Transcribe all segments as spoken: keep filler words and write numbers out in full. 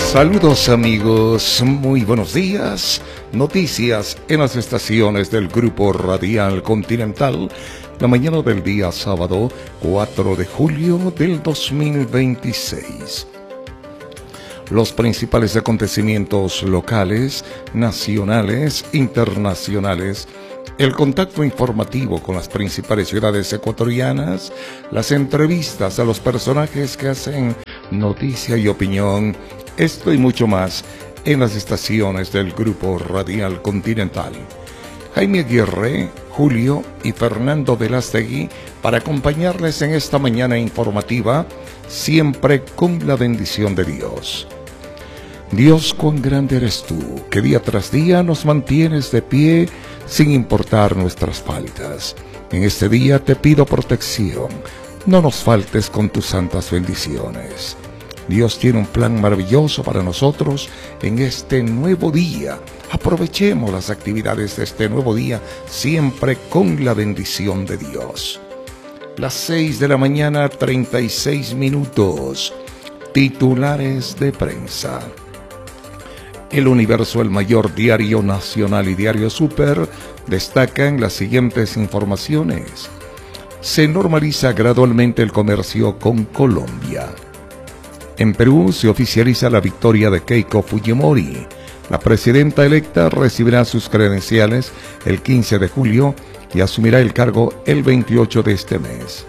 Saludos amigos, muy buenos días. Noticias en las estaciones del Grupo Radial Continental, la mañana del día sábado cuatro de julio del dos mil veintiséis. Los principales acontecimientos locales, nacionales, internacionales, el contacto informativo con las principales ciudades ecuatorianas, las entrevistas a los personajes que hacen noticia y opinión, esto y mucho más en las estaciones del Grupo Radial Continental. Jaime Aguirre, Julio y Fernando Velastegui para acompañarles en esta mañana informativa, siempre con la bendición de Dios. Dios, cuán grande eres tú, que día tras día nos mantienes de pie sin importar nuestras faltas. En este día te pido protección, no nos faltes con tus santas bendiciones. Dios tiene un plan maravilloso para nosotros en este nuevo día. Aprovechemos las actividades de este nuevo día, siempre con la bendición de Dios. Las seis de la mañana, treinta y seis minutos. Titulares de prensa. El Universo, el mayor diario nacional y diario Super, destacan las siguientes informaciones. Se normaliza gradualmente el comercio con Colombia. En Perú se oficializa la victoria de Keiko Fujimori. La presidenta electa recibirá sus credenciales el quince de julio y asumirá el cargo el veintiocho de este mes.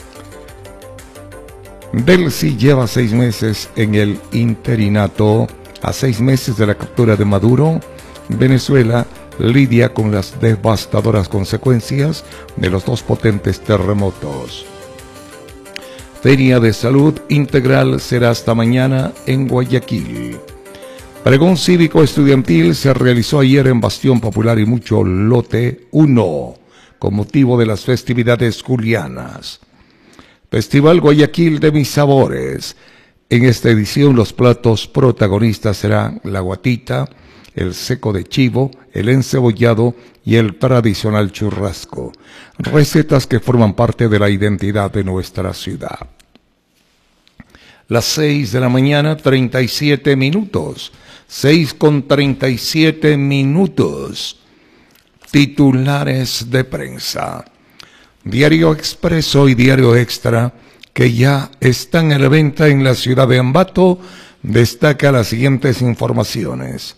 Delcy lleva seis meses en el interinato. A seis meses de la captura de Maduro, Venezuela lidia con las devastadoras consecuencias de los dos potentes terremotos. Feria de Salud Integral será hasta mañana en Guayaquil. Pregón cívico estudiantil se realizó ayer en Bastión Popular y Mucho Lote uno, con motivo de las festividades julianas. Festival Guayaquil de mis sabores. En esta edición los platos protagonistas serán la guatita, el seco de chivo, el encebollado y el tradicional churrasco, recetas que forman parte de la identidad de nuestra ciudad. Las seis de la mañana, treinta y siete minutos, seis con treinta y siete minutos. Titulares de prensa. Diario Expreso y Diario Extra, que ya están en la venta en la ciudad de Ambato, destaca las siguientes informaciones.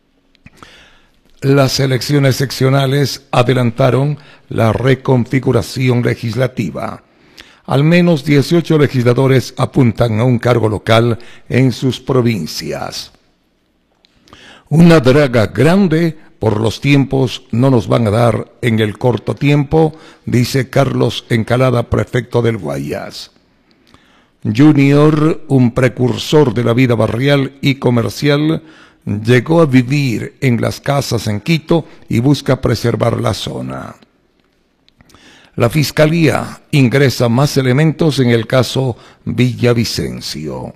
Las elecciones seccionales adelantaron la reconfiguración legislativa. Al menos dieciocho legisladores apuntan a un cargo local en sus provincias. Una draga grande por los tiempos no nos van a dar en el corto tiempo, dice Carlos Encalada, prefecto del Guayas. Junior, un precursor de la vida barrial y comercial, llegó a vivir en las casas en Quito y busca preservar la zona. La Fiscalía ingresa más elementos en el caso Villavicencio.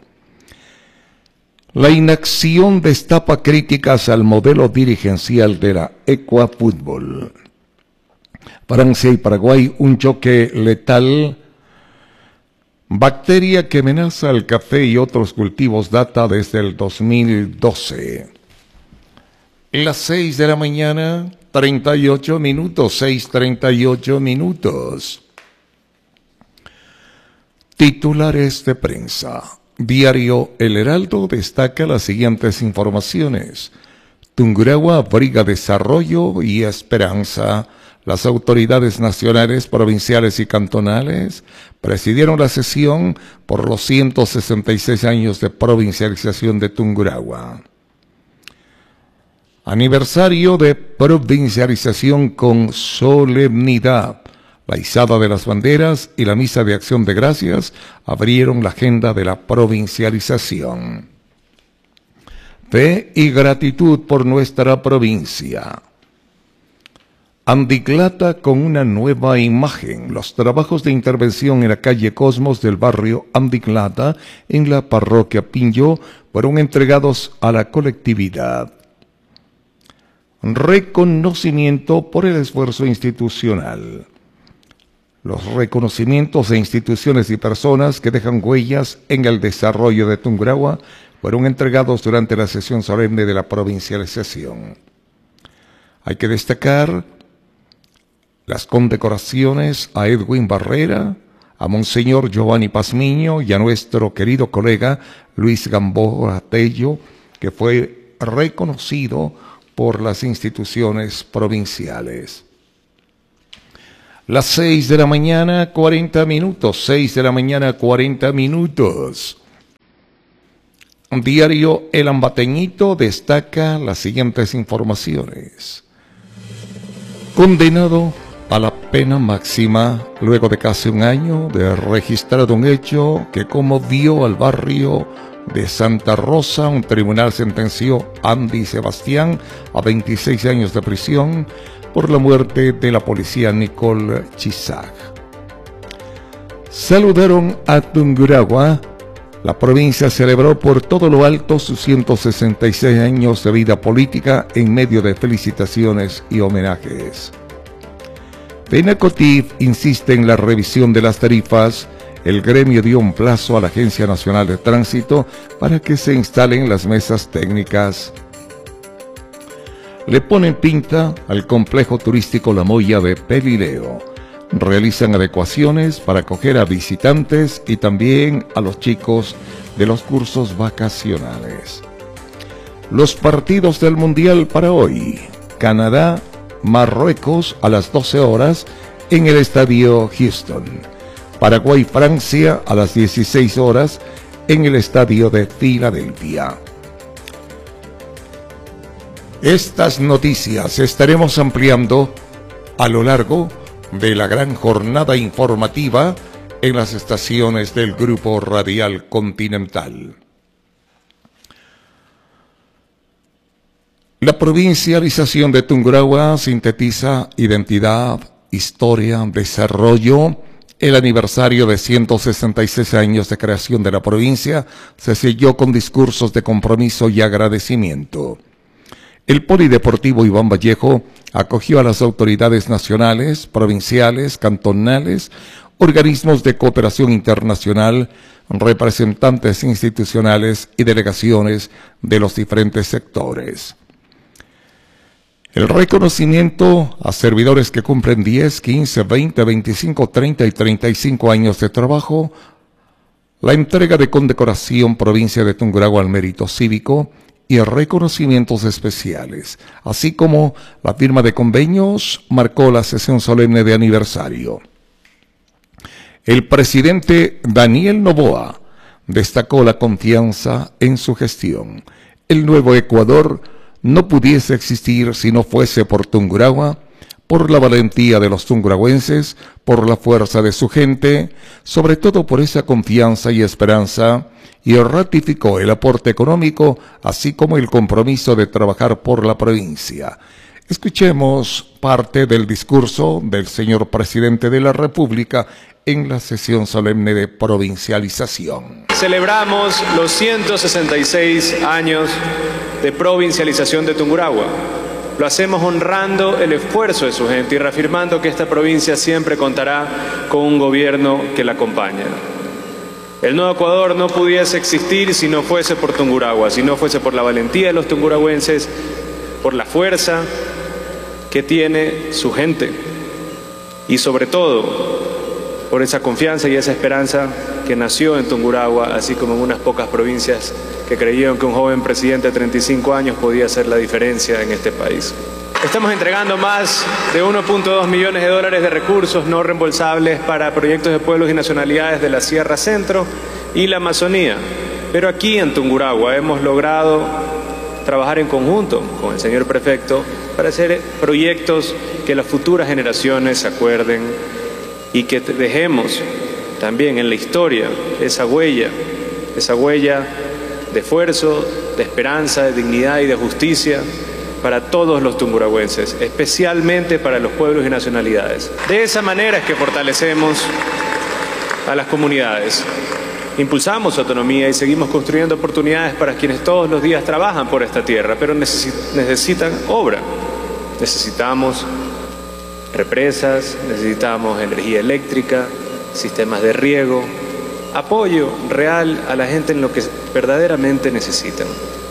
La inacción destapa críticas al modelo dirigencial de la Ecuafútbol. Francia y Paraguay, un choque letal. Bacteria que amenaza el café y otros cultivos data desde el dos mil doce. Las seis de la mañana, treinta y ocho minutos, seis treinta y ocho minutos. Titulares de prensa. Diario El Heraldo destaca las siguientes informaciones. Tungurahua abriga desarrollo y esperanza. Las autoridades nacionales, provinciales y cantonales presidieron la sesión por los ciento sesenta y seis años de provincialización de Tungurahua. Aniversario de provincialización con solemnidad. La izada de las banderas y la misa de acción de gracias abrieron la agenda de la provincialización. Fe y gratitud por nuestra provincia. Andiclata con una nueva imagen. Los trabajos de intervención en la calle Cosmos del barrio Andiclata, en la parroquia Pinjo, fueron entregados a la colectividad. Reconocimiento por el esfuerzo institucional. Los reconocimientos de instituciones y personas que dejan huellas en el desarrollo de Tungurahua fueron entregados durante la sesión solemne de la provincialización. Hay que destacar las condecoraciones a Edwin Barrera, a Monseñor Giovanni Pazmiño y a nuestro querido colega Luis Gamboa Tello, que fue reconocido por las instituciones provinciales. Las seis de la mañana, cuarenta minutos, seis de la mañana, cuarenta minutos. Diario El Ambateñito destaca las siguientes informaciones. Condenado a la pena máxima luego de casi un año de registrado un hecho que conmovió al barrio de Santa Rosa, un tribunal sentenció a Andy Sebastián a veintiséis años de prisión por la muerte de la policía Nicole Chisak. Saludaron a Tungurahua. La provincia celebró por todo lo alto sus ciento sesenta y seis años de vida política en medio de felicitaciones y homenajes. FENACOTIF insiste en la revisión de las tarifas. El gremio dio un plazo a la Agencia Nacional de Tránsito para que se instalen las mesas técnicas. Le ponen pinta al complejo turístico La Moya de Pelileo. Realizan adecuaciones para acoger a visitantes y también a los chicos de los cursos vacacionales. Los partidos del Mundial para hoy. Canadá, Marruecos a las doce horas en el estadio Houston. Paraguay, Francia a las dieciséis horas en el estadio de Filadelfia. Estas noticias estaremos ampliando a lo largo de la gran jornada informativa en las estaciones del Grupo Radial Continental. La provincialización de Tungurahua sintetiza identidad, historia, desarrollo. El aniversario de ciento sesenta y seis años de creación de la provincia se selló con discursos de compromiso y agradecimiento. El Polideportivo Iván Vallejo acogió a las autoridades nacionales, provinciales, cantonales, organismos de cooperación internacional, representantes institucionales y delegaciones de los diferentes sectores. El reconocimiento a servidores que cumplen diez, quince, veinte, veinticinco, treinta y treinta y cinco años de trabajo, la entrega de condecoración Provincia de Tungurahua al mérito cívico y reconocimientos especiales, así como la firma de convenios, marcó la sesión solemne de aniversario. El presidente Daniel Noboa destacó la confianza en su gestión. El nuevo Ecuador no pudiese existir si no fuese por Tungurahua, por la valentía de los tungurahuenses, por la fuerza de su gente, sobre todo por esa confianza y esperanza, y ratificó el aporte económico, así como el compromiso de trabajar por la provincia. Escuchemos parte del discurso del señor presidente de la República en la sesión solemne de provincialización. Celebramos los ciento sesenta y seis años de provincialización de Tungurahua. Lo hacemos honrando el esfuerzo de su gente y reafirmando que esta provincia siempre contará con un gobierno que la acompañe. El nuevo Ecuador no pudiese existir si no fuese por Tungurahua, si no fuese por la valentía de los tungurahuenses, por la fuerza que tiene su gente y sobre todo por esa confianza y esa esperanza que nació en Tungurahua, así como en unas pocas provincias que creyeron que un joven presidente de treinta y cinco años podía hacer la diferencia en este país. Estamos entregando más de uno punto dos millones de dólares de recursos no reembolsables para proyectos de pueblos y nacionalidades de la Sierra Centro y la Amazonía. Pero aquí en Tungurahua hemos logrado trabajar en conjunto con el señor prefecto para hacer proyectos que las futuras generaciones se acuerden y que dejemos también en la historia esa huella, esa huella de esfuerzo, de esperanza, de dignidad y de justicia para todos los tungurahuenses, especialmente para los pueblos y nacionalidades. De esa manera es que fortalecemos a las comunidades, impulsamos su autonomía y seguimos construyendo oportunidades para quienes todos los días trabajan por esta tierra, pero necesitan obra. Necesitamos represas, necesitamos energía eléctrica, sistemas de riego, apoyo real a la gente en lo que verdaderamente necesitan.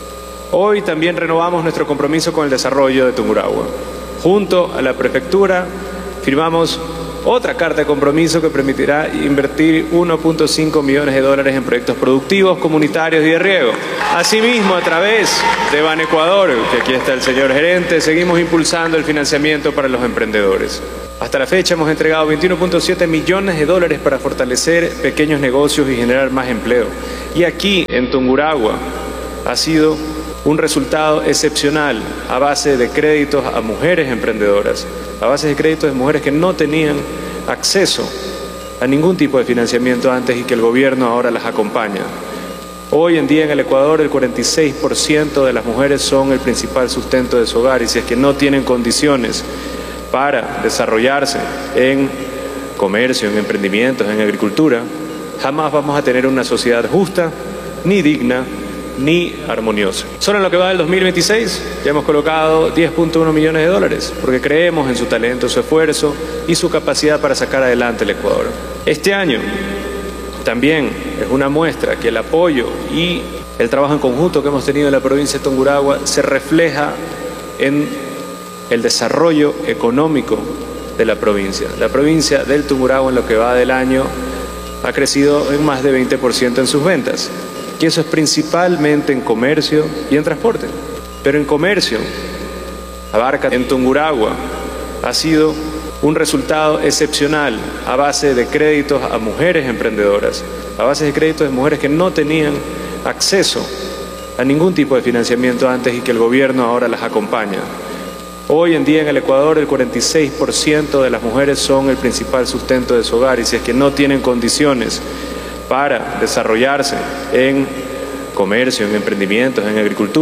Hoy también renovamos nuestro compromiso con el desarrollo de Tungurahua. Junto a la prefectura firmamos otra carta de compromiso que permitirá invertir uno punto cinco millones de dólares en proyectos productivos, comunitarios y de riego. Asimismo, a través de Banecuador, que aquí está el señor gerente, seguimos impulsando el financiamiento para los emprendedores. Hasta la fecha hemos entregado veintiuno punto siete millones de dólares para fortalecer pequeños negocios y generar más empleo. Y aquí, en Tungurahua, ha sido un resultado excepcional a base de créditos a mujeres emprendedoras, a base de créditos de mujeres que no tenían acceso a ningún tipo de financiamiento antes y que el gobierno ahora las acompaña. Hoy en día en el Ecuador el cuarenta y seis por ciento de las mujeres son el principal sustento de su hogar y si es que no tienen condiciones para desarrollarse en comercio, en emprendimientos, en agricultura, jamás vamos a tener una sociedad justa, ni digna, ni armoniosa. Solo en lo que va del dos mil veintiséis ya hemos colocado diez punto uno millones de dólares porque creemos en su talento, su esfuerzo y su capacidad para sacar adelante el Ecuador. Este año también es una muestra que el apoyo y el trabajo en conjunto que hemos tenido en la provincia de Tungurahua se refleja en el desarrollo económico de la provincia. La provincia del Tungurahua en lo que va del año ha crecido en más de veinte por ciento en sus ventas. Y eso es principalmente en comercio y en transporte. Pero en comercio, abarca en Tungurahua, ha sido un resultado excepcional a base de créditos a mujeres emprendedoras, a base de créditos de mujeres que no tenían acceso a ningún tipo de financiamiento antes y que el gobierno ahora las acompaña. Hoy en día en el Ecuador el cuarenta y seis por ciento de las mujeres son el principal sustento de su hogar y si es que no tienen condiciones para desarrollarse en comercio, en emprendimientos, en agricultura.